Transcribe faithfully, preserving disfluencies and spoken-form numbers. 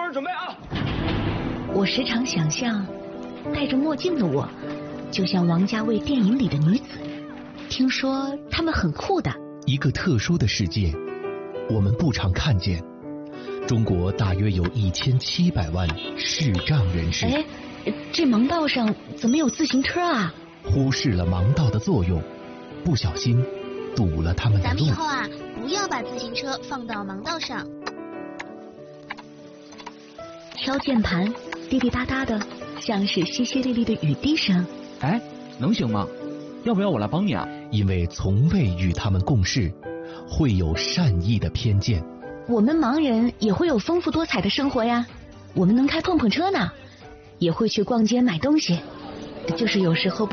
人准备啊！ 我时常想象，戴着墨镜的我，就像王家卫电影里的女子。听说她们很酷的。 一个特殊的世界，我们不常看见。中国大约有一千七百万视障人士。 哎，这盲道上怎么有自行车啊？ 忽视了盲道的作用，不小心堵了他们的路。 咱们以后啊，不要把自行车放到盲道上。 敲键盘，滴滴答答的，像是淅淅沥沥的雨滴声。 哎，能行吗？要不要我来帮你啊？ 因为从未与他们共事，会有善意的偏见。 我们盲人也会有丰富多彩的生活呀，我们能开碰碰车呢，也会去逛街买东西，就是有时候不